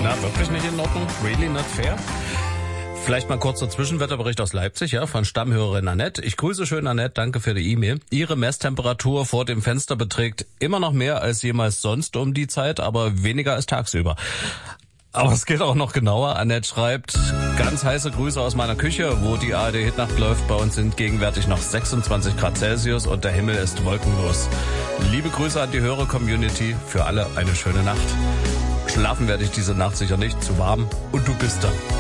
Na, wirklich nicht in Ordnung? Really not fair? Vielleicht mal kurzer Zwischenwetterbericht aus Leipzig, ja, von Stammhörerin Annette. Ich grüße schön Annette, danke für die E-Mail. Ihre Messtemperatur vor dem Fenster beträgt immer noch mehr als jemals sonst um die Zeit, aber weniger als tagsüber. Aber es geht auch noch genauer. Annette schreibt, ganz heiße Grüße aus meiner Küche, wo die ARD-Hitnacht läuft. Bei uns sind gegenwärtig noch 26 Grad Celsius und der Himmel ist wolkenlos. Liebe Grüße an die Hörer-Community, für alle eine schöne Nacht. Schlafen werde ich diese Nacht sicher nicht, zu warm und du bist da.